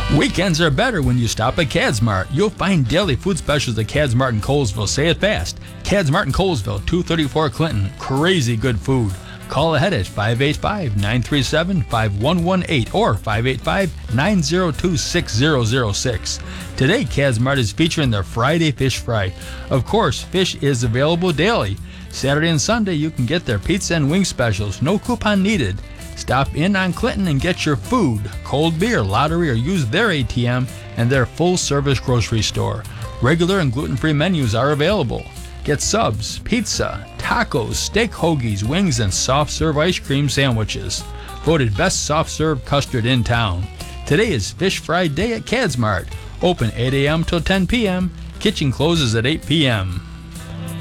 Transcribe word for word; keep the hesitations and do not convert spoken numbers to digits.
Weekends are better when you stop at Cadsmart. You'll find daily food specials at Cadsmart in Colesville. Say it fast. Cadsmart in Colesville, two thirty-four Clinton. Crazy good food. Call ahead at five eight five, nine three seven, five one one eight or five eight five, nine zero two, six zero zero six. Today, Cadsmart is featuring their Friday Fish Fry. Of course, fish is available daily. Saturday and Sunday, you can get their pizza and wing specials. No coupon needed. Stop in on Clinton and get your food, cold beer, lottery, or use their A T M and their full-service grocery store. Regular and gluten-free menus are available. Get subs, pizza, tacos, steak hoagies, wings, and soft-serve ice cream sandwiches. Voted best soft-serve custard in town. Today is Fish Fry Day at Cadsmart. Open eight a.m. till ten p.m. Kitchen closes at eight p.m.